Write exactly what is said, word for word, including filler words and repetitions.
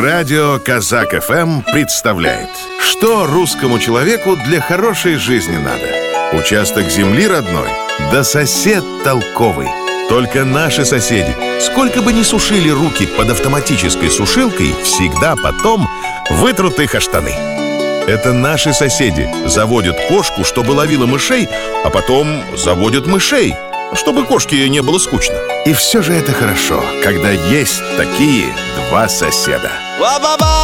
Радио Казак эф эм представляет, что русскому человеку для хорошей жизни надо. Участок земли родной, да сосед толковый. Только наши соседи, сколько бы ни сушили руки под автоматической сушилкой, всегда потом вытрут их о штаны. Это наши соседи заводят кошку, чтобы ловила мышей, а потом заводят мышей, чтобы кошке не было скучно. И все же это хорошо, когда есть такие два соседа.